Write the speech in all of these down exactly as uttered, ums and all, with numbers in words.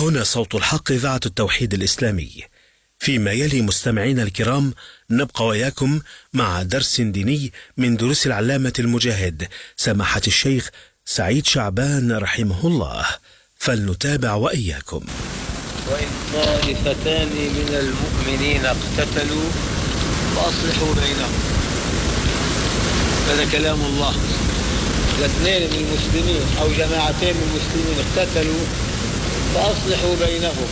هنا صوت الحق إذاعة التوحيد الإسلامي. فيما يلي مستمعينا الكرام نبقى وياكم مع درس ديني من دروس العلامة المجاهد سماحة الشيخ سعيد شعبان رحمه الله، فلنتابع وإياكم. وإن طائفتان من المؤمنين اقتتلوا فأصلحوا بينهم. هذا كلام الله. إذا اثنين من المسلمين أو جماعتين من المسلمين اقتتلوا فأصلحوا بينهم،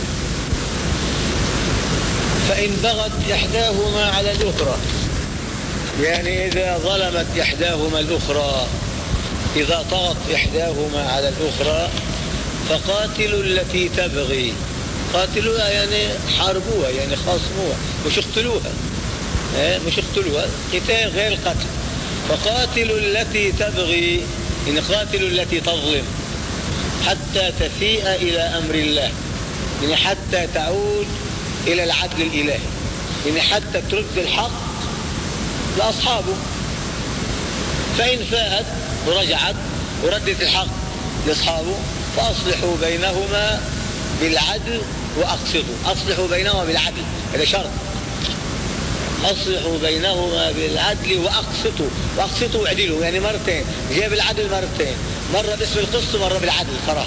فإن بغت إحداهما على الأخرى، يعني إذا ظلمت إحداهما الأخرى، إذا طغت إحداهما على الأخرى فقاتلوا التي تبغي. قاتلوها يعني حاربوها، يعني خاصموها، مش اقتلوها، مش اقتلوها، قتال غير قتل. فقاتلوا التي تبغي، إن قاتلوا التي تظلم حتى تفيء إلى أمر الله، يعني حتى تعود إلى العدل الإلهي، يعني حتى ترد الحق لأصحابه. فإن فاءت ورجعت وردت الحق لأصحابه فأصلحوا بينهما بالعدل وأقسطوا. أصلحوا بينهما بالعدل، هذا شرط. أصلحوا بينهما بالعدل وأقسطوا. وأقسطوا اعدلوا، يعني مرتين، جاب العدل مرتين، مرة باسم القسط ومرة بالعدل صراحة.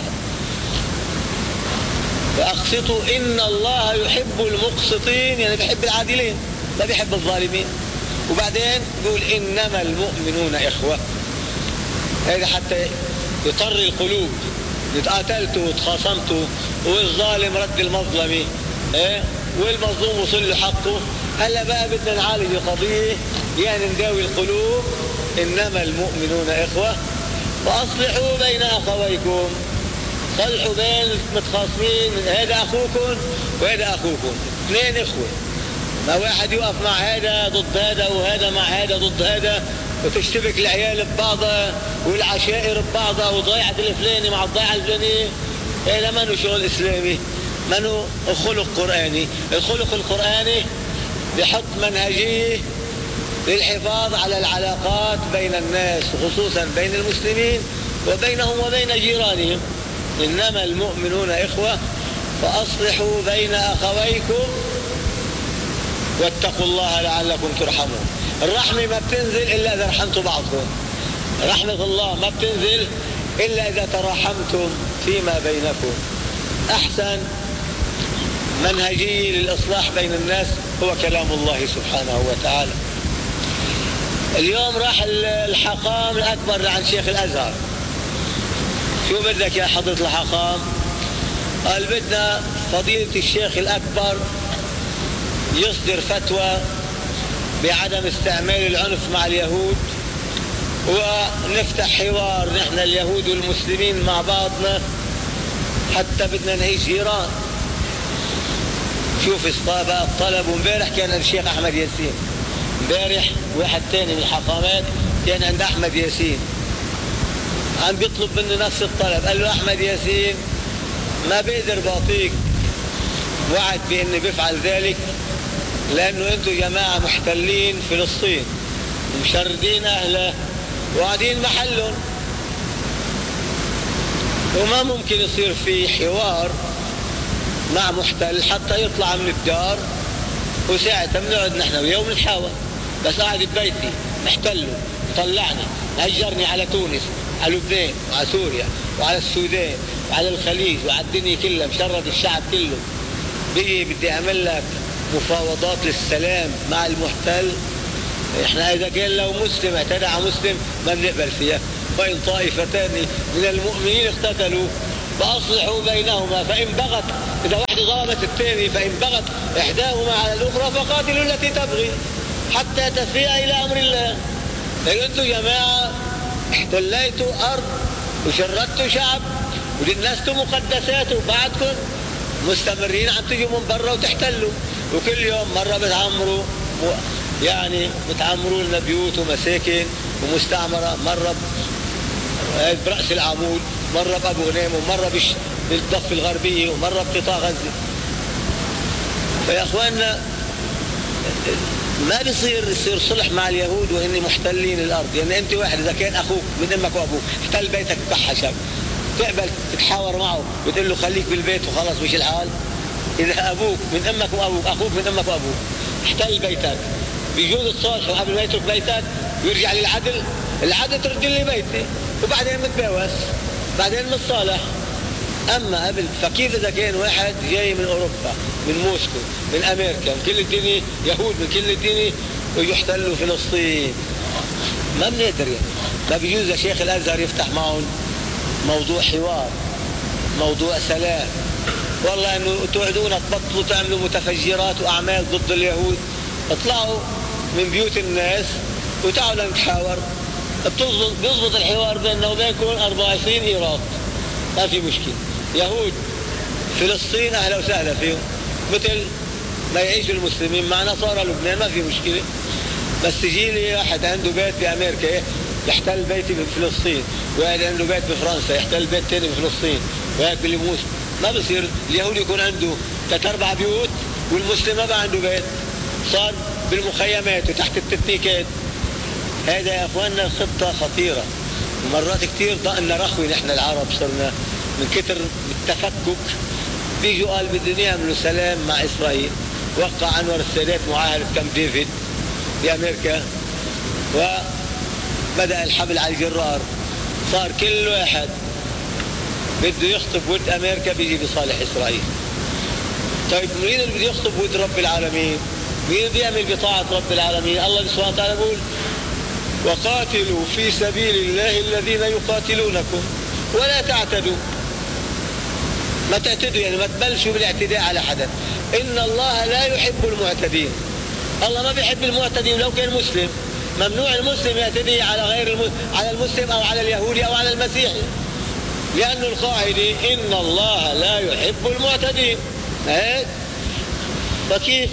وأقسطوا إن الله يحب المقسطين، يعني بيحب العادلين لا بيحب الظالمين. وبعدين يقول إنما المؤمنون إخوة، هذا حتى يطر القلوب. اتقاتلتوا وتخاصمتوا والظالم رد المظلمة، ايه، والمظلوم وصل له حقه. هلا بقى بدنا نعالج القضية، يعني نداوي القلوب. إنما المؤمنون إخوة فأصلحوا بين أخويكم. صلحوا بين متخاصمين، هذا أخوكم وهذا أخوكم، اثنين إخوة، ما واحد يقف مع هذا ضد هذا وهذا مع هذا ضد هذا، وتشتبك العيال ببعضها والعشائر ببعضها، وضيعة الفلاني مع الضيعة الفلانية. هذا منه شغل إسلامي، منه خلق قرآني. الخلق القرآني بحط منهجية للحفاظ على العلاقات بين الناس، خصوصا بين المسلمين وبينهم وبين جيرانهم. إنما المؤمنون إخوة فأصلحوا بين أخويكم واتقوا الله لعلكم ترحمون. الرحمة ما بتنزل إلا إذا رحمتوا بعضكم. رحمة الله ما بتنزل إلا إذا تراحمتم فيما بينكم. أحسن منهجية للإصلاح بين الناس هو كلام الله سبحانه وتعالى. اليوم راح الحقام الأكبر لعند شيخ الأزهر. شو بدك يا حضرة الحقام؟ قال بدنا فضيلة الشيخ الأكبر يصدر فتوى بعدم استعمال العنف مع اليهود، ونفتح حوار نحن اليهود والمسلمين مع بعضنا، حتى بدنا نعيش جيران. شوف بقى الطلب. وامبارح كان الشيخ أحمد ياسين، امبارح واحد تاني من الحقامات كان عند أحمد ياسين عم بيطلب منه نفس الطلب. قال له أحمد ياسين ما بقدر بعطيك وعد بأني بفعل ذلك، لأنه أنتم جماعة محتلين فلسطين ومشردين أهله وقاعدين محلهم، وما ممكن يصير في حوار مع محتل حتى يطلع من الدار، وساعتها بنقعد نحن وياه ونتحاور. بس قاعد ببيتي محتله طلعني، هجرني على تونس، على لبنان، وعلى سوريا، وعلى السودان، وعلى الخليج، وعلى الدنيا كلها، مشرد الشعب كله. بيجي بدي أعمل لك مفاوضات للسلام مع المحتل. احنا إذا قال لو مسلم اعتدى على مسلم ما بنقبل فيها. وإن طائفتان من المؤمنين اقتتلوا فأصلحوا بينهما فإن بغت، إذا واحدة ظلمت الثاني، فإن بغت إحداهما على الأخرى فقاتلوا التي تبغي حتى تفيء إلى أمر الله. لأن أنتم جماعة احتليتوا أرض وشردتوا شعب ودنستوا مقدسات، وبعدكم مستمرين عم تجوا من برا وتحتلوا، وكل يوم مرة بتعمروا، يعني بتعمروا لنا بيوت ومساكن ومستعمرة، مرة برأس العمود، مرة بأبو غنيم، ومرة بالضفة الغربية، ومرة بقطاع غزة. فيا أخواننا ما بيصير يصير صلح مع اليهود وإني محتلين الأرض. يعني أنت واحد إذا كان أخوك من أمك وأبوك احتل بيتك وكحشك، تقبل تتحاور معه وتقول له خليك بالبيت وخلص مش الحال؟ إذا أبوك من أمك وأبوك، أخوك من أمك وأبوك احتل بيتك، بيجوز تصالحه قبل ما يترك بيتك ويرجع للعدل؟ العدل ترد لي بيتي وبعدين متجوز بعدين متصالح. أما قبل، فكيف إذا كان واحد جاي من أوروبا من موسكو من أمريكا من كل الدنيا، يهود من كل الدنيا، ويحتلوا فلسطين؟ ما بنقدر يعني. ما بيجوز لشيخ الأزهر يفتح معهم موضوع حوار، موضوع سلام، والله انه توعدونا تبطلوا تعملوا متفجرات واعمال ضد اليهود، اطلعوا من بيوت الناس وتعالوا نتحاور. بيضبط الحوار بيننا وبينكم أربعة وعشرين ايراد، ما في مشكله. يهود فلسطين اهلا وسهلا فيهم، مثل ما يعيشوا المسلمين مع نصارى لبنان، ما في مشكله. بس تجي لي واحد عنده بيت بامريكا يحتل بيتي بفلسطين، واحد عنده بيت بفرنسا يحتل بيت ثاني بفلسطين، واحد بالموس، ما بصير. اليهودي يكون عنده ثلاث اربع بيوت والمسلم ما بقى عنده بيت، صار بالمخيمات وتحت التتنيكات. هذا يا اخواننا خطه خطيره، ومرات كثير ضلنا رخوي نحن العرب، صرنا من كثر التفكك. بيجوا قال بدهم يعملوا سلام مع اسرائيل، وقع انور السادات معاهده كامب ديفيد بامريكا، وبدا الحبل على الجرار، صار كل واحد بده يخطب ود امريكا بيجي بصالح اسرائيل. طيب مين اللي بده يخطب ود رب العالمين؟ مين اللي بيعمل بطاعه رب العالمين؟ الله سبحانه وتعالى بيقول وقاتلوا في سبيل الله الذين يقاتلونكم ولا تعتدوا. ما تعتدوا يعني ما تبلشوا بالاعتداء على حدا. ان الله لا يحب المعتدين. الله ما بيحب المعتدين لو كان مسلم. ممنوع المسلم يعتدي على غير الم... على المسلم او على اليهودي او على المسيحي، لأن القاعدة إن الله لا يحب المعتدين. هيك فكيف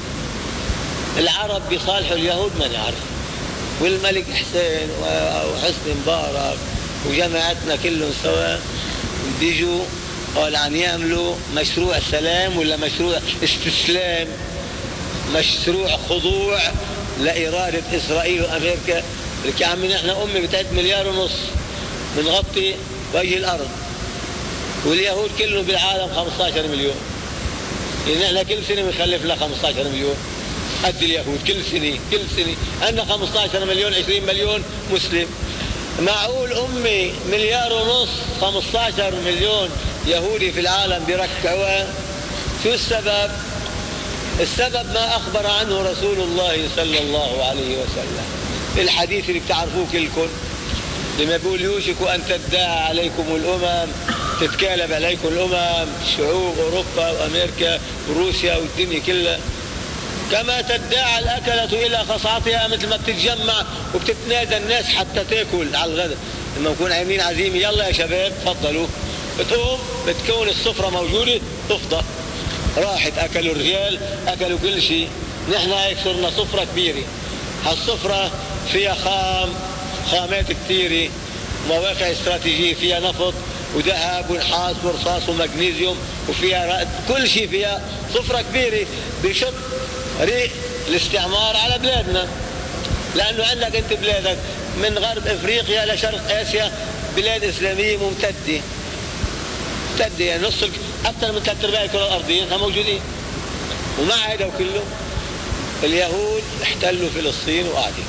العرب بيصالحوا اليهود؟ ما نعرف. والملك حسين وحسني مبارك وجماعتنا كلهم سوا بيجوا قال عم يعملوا مشروع سلام ولا مشروع استسلام، مشروع خضوع لإرادة إسرائيل وأمريكا. لك يا عمي نحن أمي بتاعت مليار ونص بنغطي وجه الأرض، واليهود كلهم بالعالم خمسة عشر مليون، يعني احنا كل سنة بنخلف لنا خمسة عشر مليون قد اليهود. كل سنة كل سنة عندنا خمسة عشر مليون عشرين مليون مسلم. معقول أمي مليار ونص خمسة عشر مليون يهودي في العالم بركعوا؟ شو السبب؟ السبب ما أخبر عنه رسول الله صلى الله عليه وسلم، الحديث اللي بتعرفوه كلكم لما بيقول يوشك أن تداعى عليكم الأمم، تتكالب عليكم الأمم، شعوب أوروبا وأمريكا وروسيا والدنيا كلها، كما تداعى الأكلة إلى خصعتها، مثل ما بتتجمع وبتتنادى الناس حتى تاكل على الغداء. لما نكون عاملين عزيمة يلا يا شباب تفضلوا، بتقوم بتكون السفرة موجودة تفضى، راحت أكلوا الرجال أكلوا كل شيء. نحن هيك صرنا سفرة كبيرة، هالسفرة فيها خام خامات كثيرة، مواقع استراتيجية، فيها نفط وذهب ونحاس ورصاص ومغنيسيوم وفيها رأد، كل شيء فيها. سفرة كبيرة بشق ريق الاستعمار على بلادنا، لأنه عندك أنت بلادك من غرب إفريقيا لشرق آسيا بلاد إسلامية ممتدة ممتدة، يعني نص أكثر من ثلاث أرباع الكرة الأرضية موجودين. ومع هذا وكله اليهود احتلوا فلسطين وقاعدين.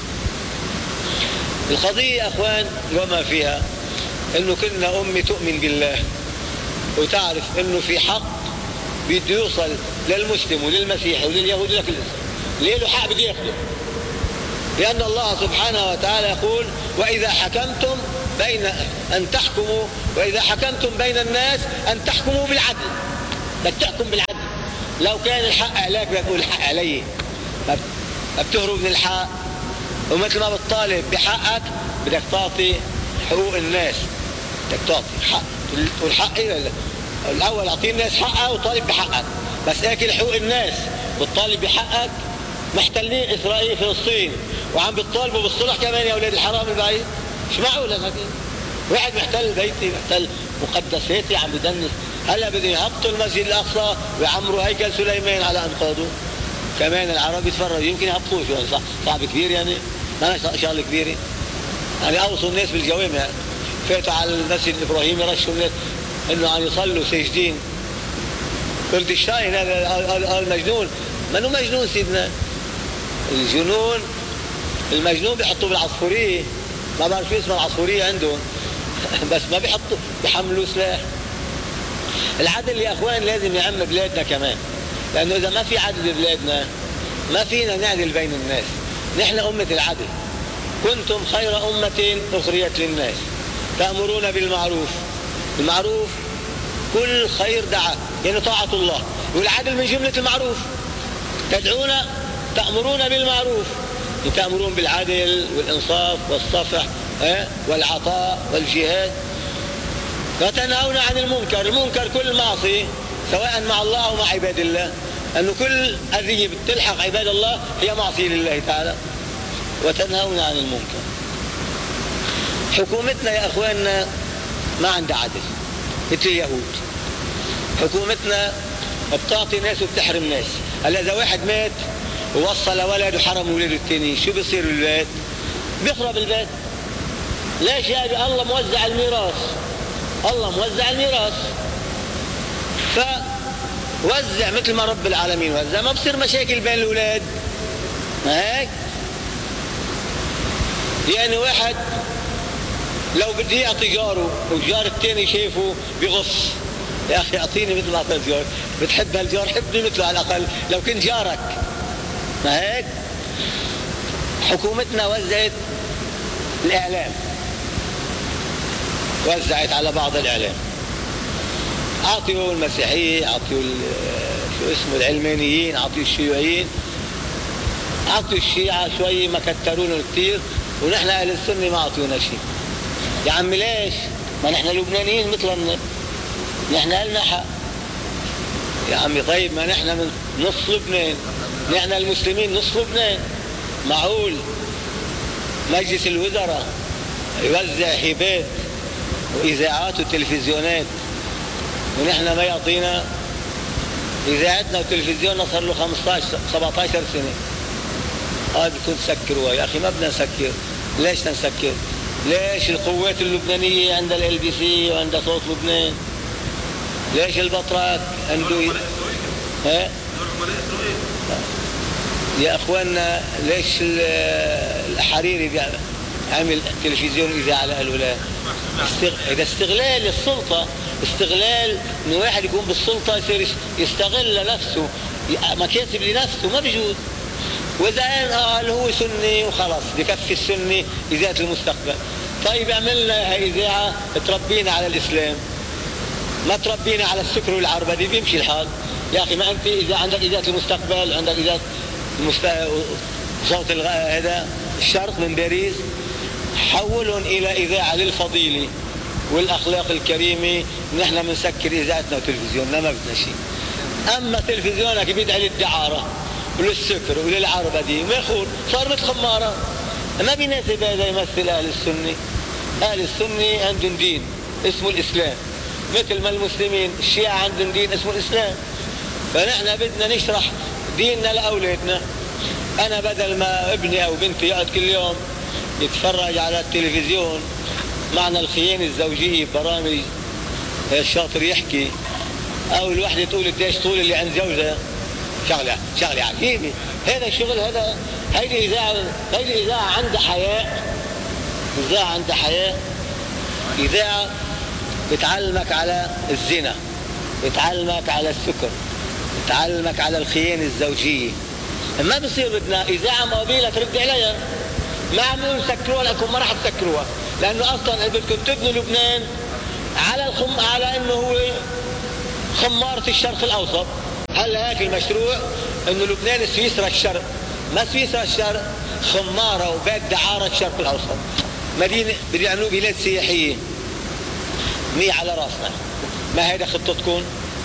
القضية يا أخوان وما فيها إنه كنا أمي تؤمن بالله وتعرف إنه في حق بده يوصل للمسلم وللمسيحي ولليهود ولكل إنسان، اللي له حق بده ياخده، لأن الله سبحانه وتعالى يقول وإذا حكمتم بين أن تحكموا وإذا حكمتم بين الناس أن تحكموا بالعدل. بدك تحكم بالعدل، لو كان الحق عليك بدك تقول الحق علي، ما بتهرب من الحق، ومثل ما بتطالب بحقك بدك تعطي حقوق الناس، بدك تعطي حق، تقول حقي ولا الأول أعطي الناس حقها وطالب بحقك، بس آكل حقوق الناس وتطالب بحقك. محتلين إسرائيل فلسطين وعم بتطالبوا بالصلح كمان يا أولاد الحرام البعيد، مش معقول هذا. واحد محتل بيتي محتل مقدساتي عم بدنس، هلا بدهم يهبطوا المسجد الأقصى ويعمروا هيكل سليمان على أنقاضه. كمان العرب يتفرجوا يمكن يهبطوه، شو صعب كبير يعني، ما شغله كبيره يعني. اوصوا الناس بالجوامع فاتوا على المسجد الابراهيمي رشوا الناس انه عم يصلوا ساجدين. قلت الشاين هذا المجنون. منو مجنون سيدنا؟ الجنون المجنون بيحطوه بالعصفوريه، ما بعرف شو اسمها العصفوريه عندهم بس ما بيحطوا بيحملوا سلاح. العدل يا اخوان لازم يعم بلادنا كمان، لانه اذا ما في عدل ببلادنا ما فينا نعدل بين الناس. نحن امه العدل. كنتم خير امه اخرجت للناس تامرون بالمعروف. المعروف كل خير دعاء يعني طاعه الله، والعدل من جمله المعروف. تدعون تامرون بالمعروف، تامرون بالعدل والانصاف والصفح والعطاء والجهاد. وتنهون عن المنكر. المنكر كل معصيه سواء مع الله او مع عباد الله، انه كل اذيه بتلحق عباد الله هي معصيه لله تعالى. وتنهون عن المنكر. حكومتنا يا اخواننا ما عندها عدل مثل اليهود. حكومتنا بتعطي ناس وبتحرم ناس. هلا اذا واحد مات ووصل ولد وحرم ولاده الثانيين شو بيصير بالبيت؟ بيخرب البيت. ليش يا أبي؟ الله موزع الميراث. الله موزع الميراث فوزع مثل ما رب العالمين وزع، ما بصير مشاكل بين الاولاد. ما هيك؟ يعني واحد لو بده يعطي جاره والجار الثاني شايفه بغص، يا اخي اعطيني مثل ما اعطيت جار. بتحب هالجار حبني مثله على الاقل لو كنت جارك. ما هيك؟ حكومتنا وزعت الاعلام، وزعت على بعض الاعلام. اعطيوا المسيحيه، اعطيوا شو اسمه العلمانيين، اعطيوا الشيوعيين، اعطيوا الشيعه شوي ما كترونه كثير، ونحن اهل السنه ما اعطونا شيء. يا عمي ليش؟ ما نحن لبنانيين مثلنا، نحن لنا حق. يا عمي طيب ما نحن من نص لبنان، نحن المسلمين نص لبنان. معقول مجلس الوزراء يوزع هبات واذاعات وتلفزيونات ونحن ما يعطينا؟ اذاعتنا وتلفزيوننا صار له خمسطعش سبعطعش سنه. هذا بدكم تسكروها. يا اخي ما بدنا نسكر. ليش نسكر؟ ليش القوات اللبنانيه عندها ال بي سي وعندها صوت لبنان؟ ليش البطرك عنده ي... ها؟ يا اخواننا ليش الحريري عمل تلفزيون اذاعه لهالولايات؟ اذا استغلال السلطه، استغلال انه واحد يكون بالسلطه يصير يستغل لنفسه مكاسب لنفسه، ما بيجوز. واذا قال هو سني وخلص بكفي السني اذاعه المستقبل. طيب اعملنا اذاعه تربينا على الاسلام، ما تربينا على السكر والعربده، بيمشي الحال. يا اخي ما انت اذا عندك اذاعه المستقبل، عندك اذاعه المست... صوت الغ... هذا الشرق من باريس، حولهم الى اذاعه للفضيله والاخلاق الكريمه. نحن بنسكر اذاعتنا وتلفزيوننا ما بدنا شيء. اما تلفزيونك بيدعي للدعاره وللسكر وللعربده وماخور، صار مثل خماره. ما بيناسب هذا يمثل اهل السنه. اهل السنه عندهم دين اسمه الاسلام، مثل ما المسلمين الشيعة عندهم دين اسمه الاسلام. فنحن بدنا نشرح ديننا لاولادنا. انا بدل ما ابني او بنتي يقعد كل يوم يتفرج على التلفزيون معنى الخيانه الزوجيه برامج الشاطر يحكي، او الوحده تقول قديش طول اللي عند زوجها، شغله شغله عجيبه. هذا الشغل، هذا هيدي اذاعه، هيدي اذاعه عندها حياء، اذاعه عندها حياء، اذاعه بتعلمك على الزنا، بتعلمك على السكر، بتعلمك على الخيانه الزوجيه. ما بصير بدنا اذاعه مقابله ترد عليها. ما عم نقول سكروها لكم، ما راح تسكروها، لانه اصلا بدكم تبنوا لبنان على الخم على انه هو خماره الشرق الاوسط. هلا هيك المشروع انه لبنان سويسرا الشرق، ما سويسرا الشرق، خماره وبيت دعاره الشرق الاوسط. مدينه بده يعملوا بلاد سياحيه. مية على راسنا. ما هيدا خطتكم؟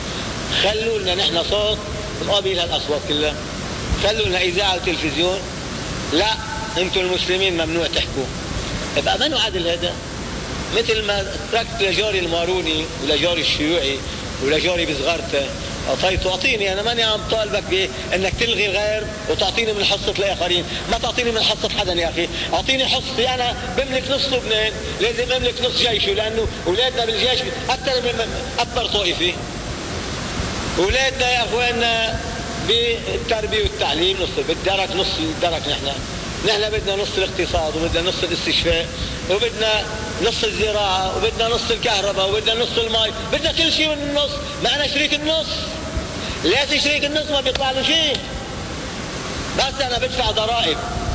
خلوا لنا نحن صوت مقابل هالاصوات كلها. خلوا لنا اذاعه وتلفزيون. لا انتم المسلمين ممنوع تحكوا. يبقى منو عدل هذا؟ مثل ما تركت لجاري الماروني ولجاري الشيوعي ولجاري بصغرته طيب تعطيني، انا ماني عم طالبك بانك تلغي الغير وتعطيني من حصه الاخرين، ما تعطيني من حصه حدا يا اخي، اعطيني حصتي. انا بملك نص لبنان، لازم املك نص جيشه، لانه اولادنا بالجيش اكثر من اكبر طائفه. اولادنا يا اخواننا بالتربيه والتعليم نص، بالدرك نص الدرك. نحن نحن بدنا نص الاقتصاد، وبدنا نص الاستشفاء، وبدنا نص الزراعه، وبدنا نص الكهرباء، وبدنا نص المي، بدنا كل شيء من النص. معنا شريك النص، لازم شريك النص ما بيطلع له شيء. بس انا بدفع ضرائب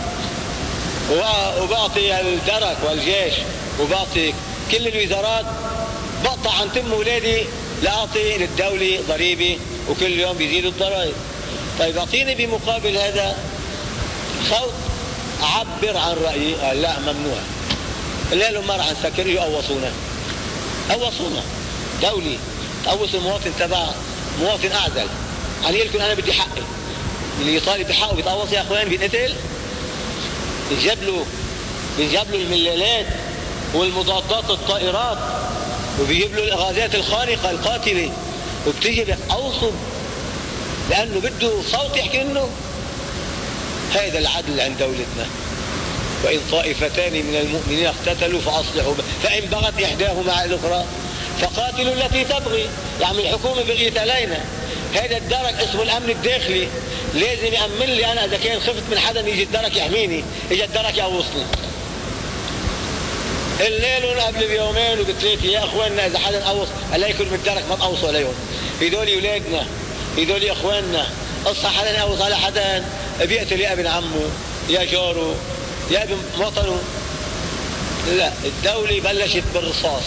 وبعطي الدرك والجيش وبعطي كل الوزارات، بقطع عن تم اولادي لاعطي للدوله ضريبه، وكل يوم بيزيدوا الضرائب. طيب اعطيني بمقابل هذا صوت عبر عن رايي. قال لا ممنوع. قلنا لهم ما راح نسكر، يقوصونا قوصونا. دولي تقوص المواطن تبعها، مواطن اعزل عن لكم انا بدي حقي. اللي يطالب بحقه بيتقوص يا اخوان، بينقتل. بيجيب له بيجيب له الملالات والمضادات الطائرات، وبيجيب له الغازات الخانقه القاتله، وبتيجي بتقوصه لانه بده صوت يحكي منه. هذا العدل عند دولتنا. وإن طائفتان من المؤمنين اقتتلوا فأصلحوا، فإن بغت إحداهما على الأخرى فقاتلوا التي تبغي. يعني الحكومة بغيت علينا. هذا الدرك اسمه الأمن الداخلي، لازم يأمن لي أنا إذا كان خفت من حدا يجي الدرك يحميني، يجي الدرك يقوصني. قلنا لهم قبل بيومين وبثلاثة يا اخواننا اذا حدا قوص عليكم من الدرك ما تقوصوا عليهم. هدول اولادنا، هدول اخواننا. اصحى حدا يقوص على حدا بيقتل يا ابن عمه، يا جاره، يا ابن وطنه. لا، الدولة بلشت بالرصاص،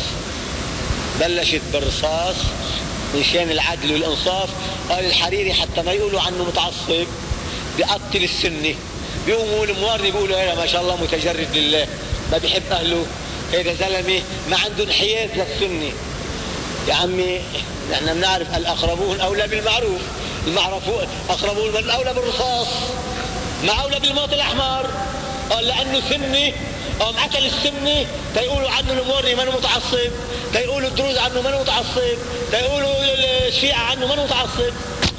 بلشت بالرصاص مشان العدل والانصاف. قال الحريري حتى ما يقولوا عنه متعصب بيقتل السنة. بيقوموا الموارنة بيقولوا هذا ما شاء الله متجرد لله، ما بيحب اهله، هذا زلمه ما عنده انحياز للسنه. يا عمي نحن بنعرف الاقربون اولى بالمعروف، المعروفون اقربون من اولى بالرصاص، ما اولى بالموت الاحمر. قال لانه سني، قام اكل السنه تيقولوا عنه الموري ما متعصب، تيقولوا الدروز عنه ما متعصب، تيقولوا الشيعه عنه ما متعصب.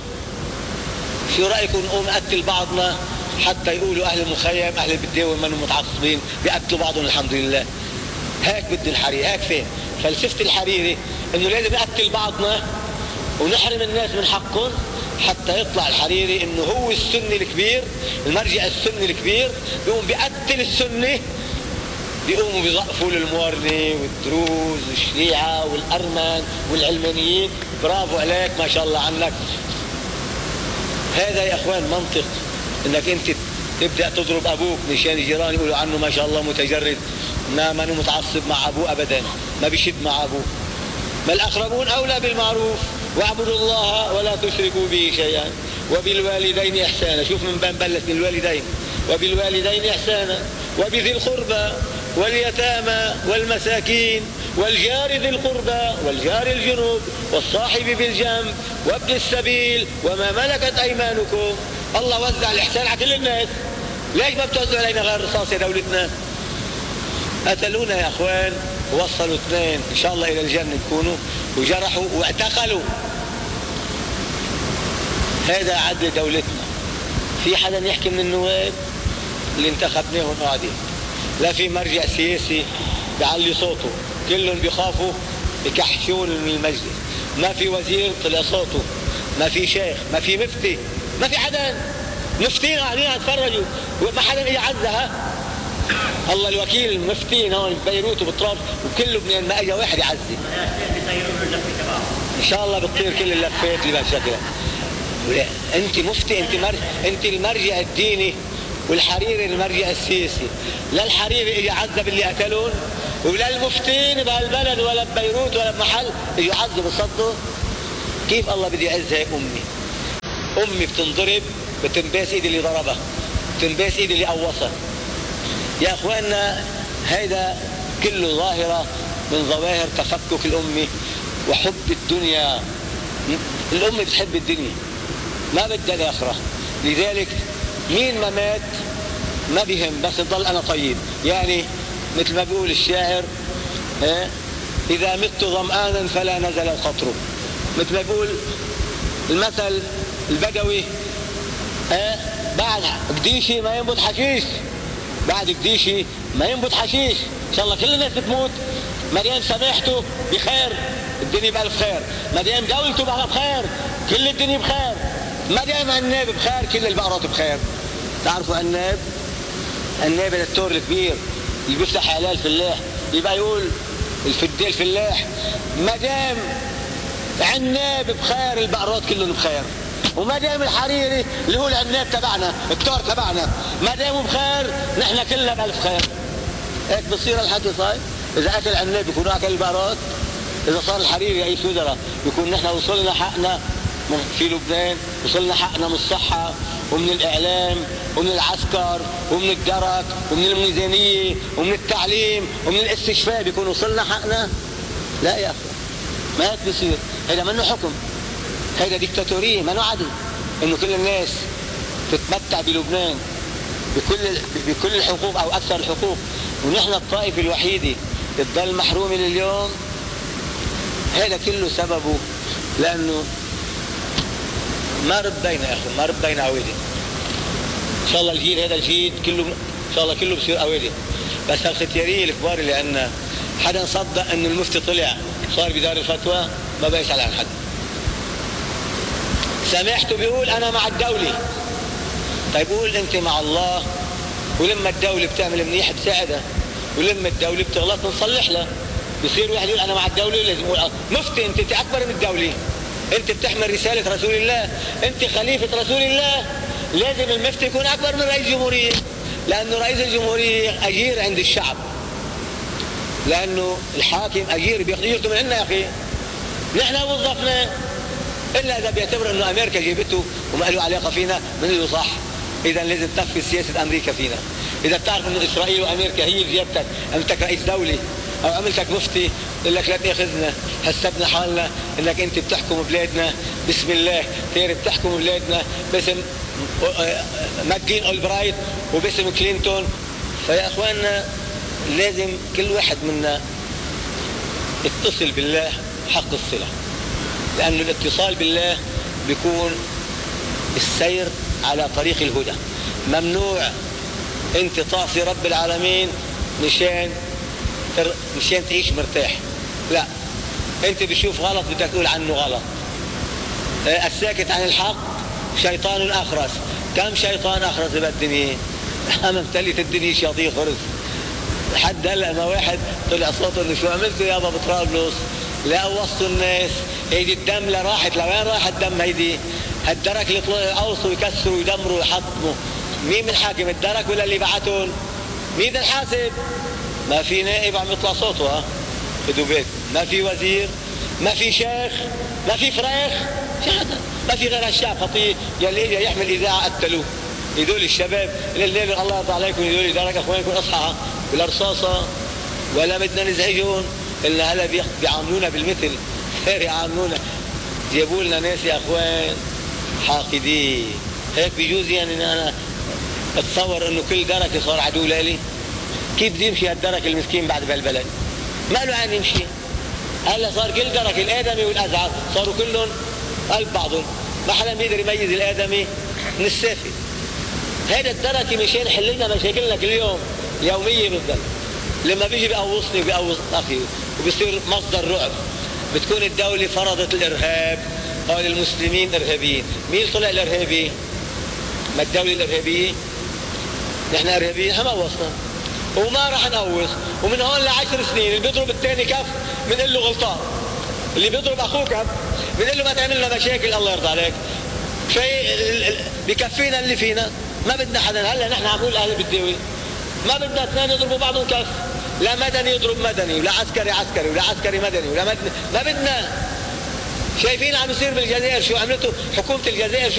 شو رايكم نقوم نقتل بعضنا حتى يقولوا اهل المخيم اهل البداوي ما متعصبين، بيقتلوا بعضهم الحمد لله. هيك بده الحريري، هيك فين فلسفه الحريري انه لازم نقتل بعضنا ونحرم الناس من حقهم حتى يطلع الحريري انه هو السني الكبير، المرجع السني الكبير، بيقوم بيقتل السنه، بيقوموا بيزقفوا الموارنه والدروز والشيعه والارمن والعلمانيين. برافو عليك ما شاء الله عنك. هذا يا اخوان منطق انك انت تبدا تضرب ابوك مشان الجيران يقولوا عنه ما شاء الله متجرد، ما ما متعصب مع ابوه ابدا، ما بيشد مع ابوه. ما الاقربون اولى بالمعروف واعبدوا الله ولا تشركوا به شيئا وبالوالدين احسانا. شوف من بين بلش من الوالدين، وبالوالدين احسانا وبذي القربى واليتامى والمساكين والجار ذي القربى والجار الجنوب والصاحب بالجنب وابن السبيل وما ملكت ايمانكم. الله وزع الاحسان على كل الناس، ليش ما بتوزعوا علينا غير الرصاص يا دولتنا؟ قتلونا يا اخوان، وصلوا اثنين ان شاء الله الى الجنه يكونوا، وجرحوا واعتقلوا. هذا عدل دولتنا. في حدا يحكي من النواب اللي انتخبناهم قاعدين، لا في مرجع سياسي بيعلي صوته، كلهم بيخافوا يكحشون من المجلس. ما في وزير طلع صوته، ما في شيخ، ما في مفتي، ما في حدا. مفتين قاعدين يتفرجوا وما حدا يعزها. الله الوكيل مفتين هون في بيروت وبطرابلس وكل لبنان ما اجى واحد يعزي. ان شاء الله بتطير كل اللفات اللي بهالشكل. انت مفتي، انت مر... انت المرجع الديني والحريري المرجع السياسي. لا الحريري اجى عذب اللي قتلون، ولا المفتين بهالبلد ولا ببيروت ولا بمحل اجوا عذبوا صدوا. كيف الله بدي يعز هيك امي؟ امي بتنضرب بتنباس ايدي اللي ضربها، بتنباس ايدي اللي قوصها. يا اخواننا هيدا كله ظاهره من ظواهر تفكك الامه وحب الدنيا. الامه بتحب الدنيا ما بدها الاخره، لذلك مين ما مات ما بيهم، بس تضل انا طيب. يعني مثل ما بيقول الشاعر اه اذا مت ظمآنا فلا نزل القطر. مثل ما بيقول المثل البدوي اه بعد قديشي ما ينبت حشيش، بعد قديشي ما ينبت حشيش. ان شاء الله كل الناس بتموت، ما دام سماحته بخير الدنيا بألف خير، ما دام دولته بقى بخير كل الدنيا بخير، ما دام عناب بخير كل البقرات بخير. تعرفوا عناب؟ عناب الدكتور الكبير اللي بيفتح حلال فلاح يبقى يقول الفدي الفلاح ما دام عناب بخير البقرات كلهم بخير، وما دام الحريري اللي هو العناب تبعنا الدكتور تبعنا ما دام بخير نحن كلنا بألف خير. هيك بصير الحكي صاير. إذا أكل عناب بيكون أكل البقرات، إذا صار الحريري أي شجرة بيكون نحن وصلنا حقنا في لبنان، وصلنا حقنا من الصحة ومن الإعلام ومن العسكر ومن الدرك ومن الميزانية ومن التعليم ومن الاستشفاء، بيكون وصلنا حقنا؟ لا يا أخي، ما هيك بيصير. هذا منه حكم، هذا ديكتاتورية، منه عدل إنه كل الناس تتمتع بلبنان بكل بكل الحقوق أو أكثر الحقوق، ونحن الطائفة الوحيدة تضل محرومة لليوم. هذا كله سببه لأنه ما ربينا يا أخي، ما ربينا أوادي. إن شاء الله الجيل هذا الجيل كله إن شاء الله كله بصير أوادي، بس الختيارية الكبار اللي عندنا حدا صدق إنه المفتي طلع صار بدار الفتوى ما بيسأل عن حد. سمعته بيقول أنا مع الدولة. طيب قول أنت مع الله، ولما الدولة بتعمل منيح بساعدها، ولما الدولة بتغلط بنصلح لها. بصير واحد يقول أنا مع الدولة لازم يقول مفتي أنت أنت أكبر من الدولة، أنت بتحمل رسالة رسول الله، أنت خليفة رسول الله، لازم المفتي يكون أكبر من رئيس الجمهورية، لأنه رئيس الجمهورية أجير عند الشعب، لأنه الحاكم أجير بياخذ من عندنا يا أخي، نحن وظفنا، إلا إذا بيعتبر إنه أمريكا جيبته وما له علاقة فينا بنقول له صح، إذا لازم تنفذ سياسة أمريكا فينا. إذا بتعرف إنه إسرائيل وأمريكا هي اللي جابتك، عملتك رئيس دولة أو عملتك مفتي، يقول لك لا تاخذنا، حسبنا حالنا إنك أنت بتحكم بلادنا بسم الله، غير بتحكم بلادنا باسم ماكين أولبرايت وباسم كلينتون. فيا إخواننا لازم كل واحد منا يتصل بالله حق الصلة، لأن الاتصال بالله بيكون السير على طريق الهدى. ممنوع أنت تعصي رب العالمين مشان مشان تعيش مرتاح، لا، أنت بتشوف غلط بدك تقول عنه غلط. الساكت عن الحق شيطان أخرس. كم شيطان أخرس بالدنيا؟ امتلت الدنيا شياطين خرس. لحد هلا ما واحد طلع صوته انه شو عملتوا يابا بطرابلس؟ لا وسطوا الناس، هيدي الدم لا راحت، لوين راح الدم هيدي؟ هالدرك اللي طلعوا يقوصوا ويكسروا ويدمروا ويحطموا، مين من حاكم الدرك ولا اللي بعتهم؟ مين الحاسب؟ ما في نائب عم يطلع صوته ها بدو بيت، ما في وزير، ما في شيخ، ما في فراخ، شو هذا؟ ما في غير الشعب خطيه يلي اجى يحمل اذاعه قتلوه. هدول الشباب الليل الله يرضى عليكم، هدول درك اخوانكم اصحى بالرصاصه ولا بدنا نزعجهم، الا هلا بيعاملونا بالمثل، غير يعاملونا. جابوا لنا ناس يا اخوان حاقدين، هيك بيجوز يعني ان انا اتصور انه كل درك صار عدو لإلي؟ كيف بده يمشي هالدرك المسكين بعد بهالبلد؟ ما له عين يمشي. هلا صار كل درك الادمي والازعر صاروا كلهم قلب بعضهم، ما حدا بيقدر يميز الادمي من السافل. هذا الدرك مشان يحل لنا مشاكلنا كل يوم يوميه بالضبط. لما بيجي بيقوصني وبيقوص اخي وبيصير مصدر رعب، بتكون الدوله فرضت الارهاب، قال المسلمين ارهابيين. مين طلع الارهابي؟ ما الدوله الارهابيه؟ نحن ارهابيين حموصنا وما راح نقوص، ومن هون لعشر سنين اللي بيضرب الثاني كف بنقول له غلطان، اللي بيضرب اخوه كف بنقول له ما تعمل لنا مشاكل الله يرضى عليك. شيء بكفينا اللي فينا، ما بدنا حدا. هلا نحن عم نقول اهل بالدوله ما بدنا اثنين يضربوا بعضهم كف، لا مدني يضرب مدني ولا عسكري عسكري ولا عسكري مدني ولا مدني، ما بدنا. شايفين عم يصير بالجزائر شو عملته حكومه الجزائر؟ شو